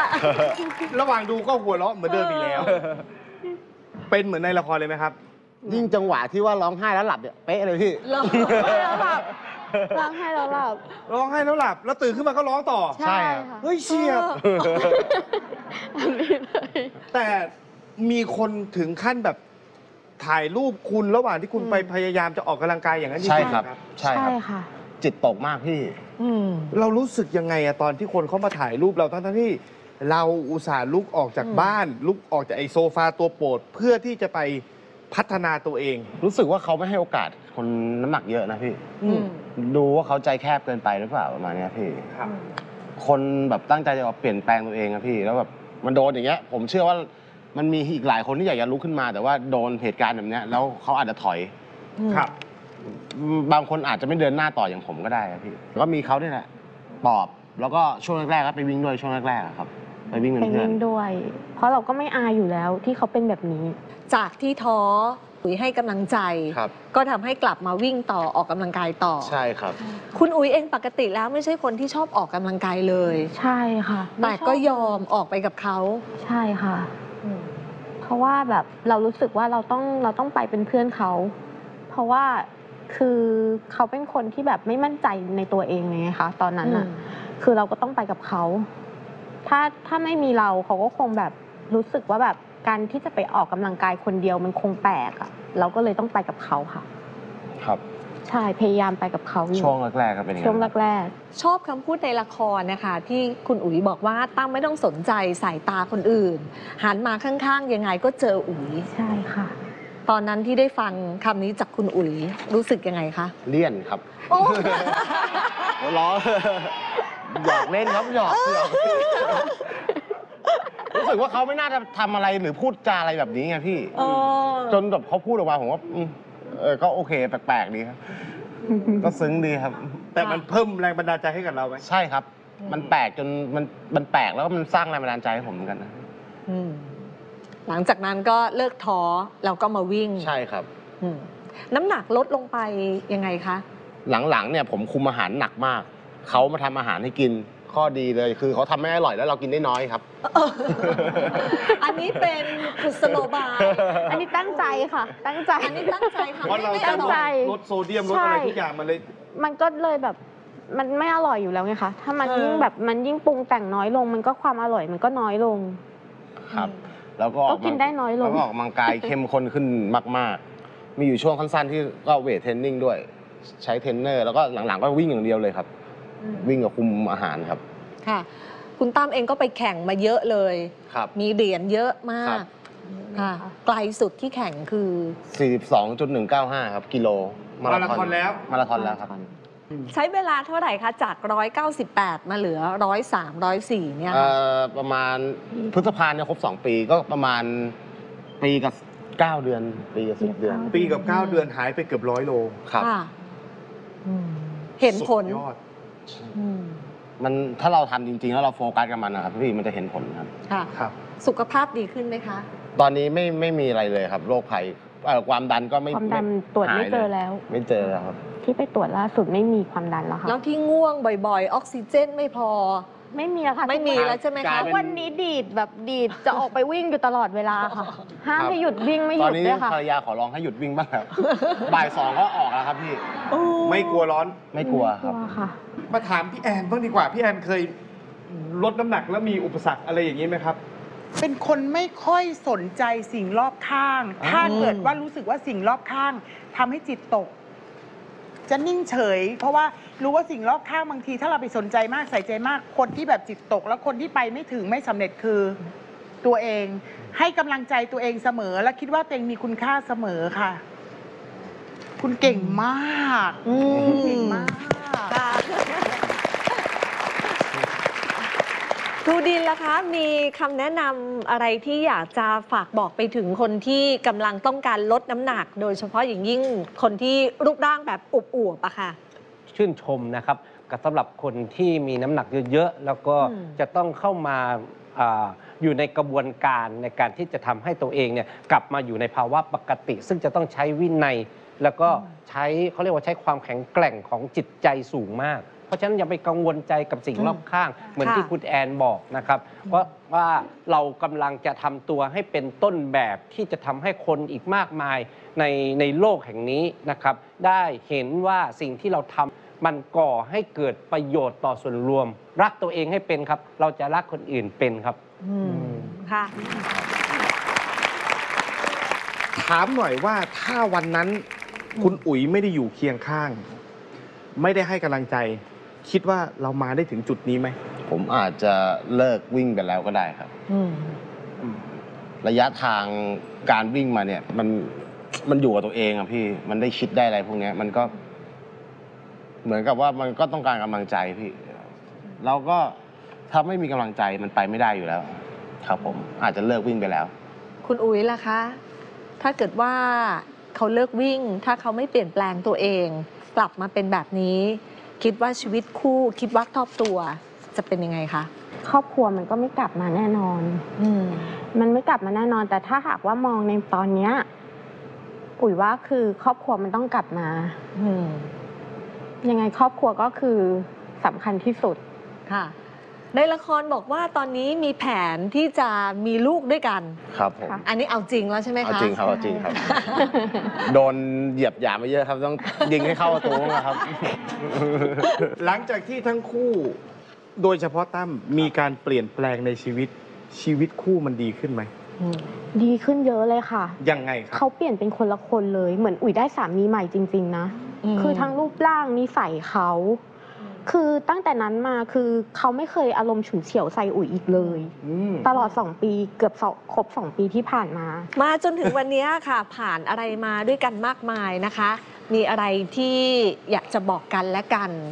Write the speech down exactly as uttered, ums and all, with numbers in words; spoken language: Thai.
ระหว่างดูก็หัวเราะเหมือนเดิมอีกแล้วเป็นเหมือนในละครเลยไหมครับยิ่งจังหวะที่ว่าร้องไห้แล้วหลับเนี่ยเป๊ะเลยพี่ร้องไห้แล้วหลับร้องไห้แล้วหลับร้องไห้แล้วหลับแล้วตื่นขึ้นมาก็ร้องต่อใช่ค่ะเฮ้ยเชียบแต่มีคนถึงขั้นแบบถ่ายรูปคุณระหว่างที่คุณไปพยายามจะออกกำลังกายอย่างนั้นจริงๆใช่ครับใช่ครับจิตตกมากพี่เรารู้สึกยังไงอะตอนที่คนเขามาถ่ายรูปเราทั้งที่เราอุตส่าห์ลุกออกจากบ้านลุกออกจากไอโซฟาตัวโปรดเพื่อที่จะไปพัฒนาตัวเองรู้สึกว่าเขาไม่ให้โอกาสคนน้ำหนักเยอะนะพี่ดูว่าเขาใจแคบเกินไปหรือเปล่าประมาณนี้พี่คนแบบตั้งใจจะเปลี่ยนแปลงตัวเองนะพี่แล้วแบบมันโดนอย่างเงี้ยผมเชื่อว่ามันมีอีกหลายคนที่อยากจะลุกขึ้นมาแต่ว่าโดนเหตุการณ์แบบนี้แล้วเขาอาจจะถอยครับบางคนอาจจะไม่เดินหน้าต่ออย่างผมก็ได้ครับพี่ก็มีเขาเนี่ยแหละปอบแล้วก็ช่วงแรกๆก็ไปวิ่งด้วยช่วงแรกๆครับไปวิ่งเป็นเพื่อนด้วยเพราะเราก็ไม่อายอยู่แล้วที่เขาเป็นแบบนี้จากที่ท้ออุ๋ยให้กำลังใจก็ทำให้กลับมาวิ่งต่อออกกำลังกายต่อใช่ครับคุณอุ๋ยเองปกติแล้วไม่ใช่คนที่ชอบออกกำลังกายเลยใช่ค่ะแต่ก็ยอมออกไปกับเขาใช่ค่ะเพราะว่าแบบเรารู้สึกว่าเราต้องเราต้องไปเป็นเพื่อนเขาเพราะว่าคือเขาเป็นคนที่แบบไม่มั่นใจในตัวเองไงคะตอนนั้นน่ะคือเราก็ต้องไปกับเขาถ้าถ้าไม่มีเราเขาก็คงแบบรู้สึกว่าแบบการที่จะไปออกกำลังกายคนเดียวมันคงแปลกอ่ะเราก็เลยต้องไปกับเขาค่ะครับใช่พยายามไปกับเขาช่วงแรกๆก็เป็นช่วงแรกๆชอบคำพูดในละครนะคะที่คุณอุ๋ยบอกว่าตั้มไม่ต้องสนใจสายตาคนอื่นหันมาข้างๆยังไงก็เจออุ๋ยใช่ค่ะตอนนั้นที่ได้ฟังคำนี้จากคุณอุ๋ยรู้สึกยังไงคะเลี่ยนครับล้อหยอกเล่นครับหยอกหยอกรู้สึกว่าเขาไม่น่าจะทำอะไรหรือพูดจาอะไรแบบนี้ไงพี่จนแบบเขาพูดออกมาผมว่าเออก็โอเคแปลกๆดีครับก็ซึ้งดีครับแต่มันเพิ่มแรงบันดาลใจให้กับเราไหมใช่ครับมันแปลกจนมันมันแปลกแล้วก็มันสร้างแรงบันดาลใจให้ผมเหมือนกันนะหลังจากนั้นก็เลิกท้อแล้วก็มาวิ่งใช่ครับน้ำหนักลดลงไปยังไงคะหลังๆเนี่ยผมคุมอาหารหนักมากเขามาทำอาหารให้กินข้อดีเลยคือเขาทำไม่อร่อยแล้วเรากินได้น้อยครับอันนี้เป็นกุศโลบายอันนี้ตั้งใจค่ะตั้งใจอันนี้ตั้งใจค่ะเพราะเราตั้งใจลดโซเดียมลดอะไรทุกอย่างมันเลยมันก็เลยแบบมันไม่อร่อยอยู่แล้วไงคะถ้ามันยิ่งแบบมันยิ่งปรุงแต่งน้อยลงมันก็ความอร่อยมันก็น้อยลงครับแล้วก็กินได้น้อยลงแล้วก็ออกกำลังกายเข้มข้นขึ้นมากๆมีอยู่ช่วงสั้นๆที่ก็เวทเทรนนิ่งด้วยใช้เทรนเนอร์แล้วก็หลังๆก็วิ่งอย่างเดียวเลยครับวิ่งกับคุมอาหารครับค่ะคุณตั้มเองก็ไปแข่งมาเยอะเลยครับมีเหรียญเยอะมากค่ะไกลสุดที่แข่งคือสี่สิบสองจุดหนึ่งเก้าห้า ครับกิโลมาราธอนแล้วมาราธอนแล้วครับใช้เวลาเท่าไหร่คะจากหนึ่งร้อยเก้าสิบแปดมาเหลือหนึ่งร้อยสาม หนึ่งร้อยสี่เนี่ยประมาณพฤษภาเนี่ยครบสองปีก็ประมาณปีกับเก้าเดือนปีกับสิบเดือนปีกับเก้าเดือนหายไปเกือบร้อยโลครับเห็นผลยอดมันถ้าเราทำจริงๆแล้วเราโฟกัสกับมันนะครับพี่มันจะเห็นผลครับค่ะครับสุขภาพดีขึ้นไหมคะตอนนี้ไม่ไม่มีอะไรเลยครับโรคภัยความดันก็ไม่ความดันตรวจไม่เจอแล้วไม่เจอแล้วครับที่ไปตรวจล่าสุดไม่มีความดันแล้วค่ะแล้วที่ง่วงบ่อยๆออกซิเจนไม่พอไม่มีแล้วค่ะไม่มีแล้วใช่ไหมคะวันนี้ดีดแบบดีดจะออกไปวิ่งอยู่ตลอดเวลาค่ะห้ามให้หยุดวิ่งไม่หยุดเลยค่ะตอนนี้ภรรยาขอร้องให้หยุดวิ่งบ้างครับบ่ายสองก็ออกแล้วครับพี่ไม่กลัวร้อนไม่กลัวครับมาถามพี่แอนบ้างดีกว่าพี่แอนเคยลดน้ำหนักแล้วมีอุปสรรคอะไรอย่างนี้ไหมครับเป็นคนไม่ค่อยสนใจสิ่งรอบข้างถ้าเกิดว่ารู้สึกว่าสิ่งรอบข้างทำให้จิตตกจะนิ่งเฉยเพราะว่ารู้ว่าสิ่งรอบข้างบางทีถ้าเราไปสนใจมากใส่ใจมากคนที่แบบจิตตกแล้วคนที่ไปไม่ถึงไม่สำเร็จคือตัวเองให้กำลังใจตัวเองเสมอและคิดว่าตัวเองมีคุณค่าเสมอค่ะคุณเก่งมากเก่งมากครูดินล่ะคะมีคำแนะนำอะไรที่อยากจะฝากบอกไปถึงคนที่กำลังต้องการลดน้ำหนักโดยเฉพาะอย่างยิ่งคนที่รูปร่างแบบอวบๆอะค่ะชื่นชมนะครับกับสำหรับคนที่มีน้ำหนักเยอะๆแล้วก็จะต้องเข้ามาอยู่ในกระบวนการในการที่จะทำให้ตัวเองเนี่ยกลับมาอยู่ในภาวะปกติ ซึ่งจะต้องใช้วินัยแล้วก็ใช้เขาเรียกว่าใช้ความแข็งแกร่งของจิตใจสูงมากเพราะฉะนั้นอย่าไปกังวลใจกับสิ่งอืมรอบข้าง เหมือนค่ะที่คุณแอนบอกนะครับว่าว่าเรากำลังจะทำตัวให้เป็นต้นแบบที่จะทำให้คนอีกมากมายในในโลกแห่งนี้นะครับ ได้เห็นว่าสิ่งที่เราทำมันก่อให้เกิดประโยชน์ต่อส่วนรวม รักตัวเองให้เป็นครับ เราจะรักคนอื่นเป็นครับอืมค่ะถามหน่อยว่าถ้าวันนั้นคุณอุ๋ยไม่ได้อยู่เคียงข้าง ไม่ได้ให้กำลังใจ คิดว่าเรามาได้ถึงจุดนี้ไหมผมอาจจะเลิกวิ่งไปแล้วก็ได้ครับอืมระยะทางการวิ่งมาเนี่ย มันมันอยู่กับตัวเองอะพี่ มันได้คิดได้อะไรพวกเนี้ยมันก็ เหมือนกับว่ามันก็ต้องการกำลังใจพี่ เราก็ถ้าไม่มีกำลังใจมันไปไม่ได้อยู่แล้ว ครับผมอาจจะเลิกวิ่งไปแล้วคุณอุ๋ยล่ะคะ ถ้าเกิดว่าเขาเลิกวิ่ง ถ้าเขาไม่เปลี่ยนแปลงตัวเอง กลับมาเป็นแบบนี้ คิดว่าชีวิตคู่คิดว่าครอบครัวจะเป็นยังไงคะครอบครัวมันก็ไม่กลับมาแน่นอนอืมมันไม่กลับมาแน่นอน แต่ถ้าหากว่ามองในตอนเนี้ยอุ๋ยว่าคือครอบครัวมันต้องกลับมาอืมยังไงครอบครัวก็คือสำคัญที่สุดค่ะ ในละครบอกว่าตอนนี้มีแผนที่จะมีลูกด้วยกันครับผมค่ะอันนี้เอาจริงแล้วใช่ไหมคะเอาจริงครับเอาจริงครับ โดนเหยียบหยามมาเยอะครับ ต้องยิงให้เข้าประตูนะครับหลังจากที่ทั้งคู่ โดยเฉพาะตั้มมีการเปลี่ยนแปลงในชีวิต ชีวิตคู่มันดีขึ้นไหมอืมดีขึ้นเยอะเลยค่ะยังไงครับเขาเปลี่ยนเป็นคนละคนเลย เหมือนอุ๋ยได้สามีใหม่จริง ๆ นะอืมคือทั้งรูปร่างนิสัยเขา คือตั้งแต่นั้นมาคือเขาไม่เคยอารมณ์ฉุนเฉียวใส่อุ๋ยอีกเลยอืมตลอดสองปีเกือบสองครบสองปีที่ผ่านมามาจนถึงวันนี้ค่ะ ผ่านอะไรมาด้วยกันมากมายนะคะ มีอะไรที่อยากจะบอกกันและกัน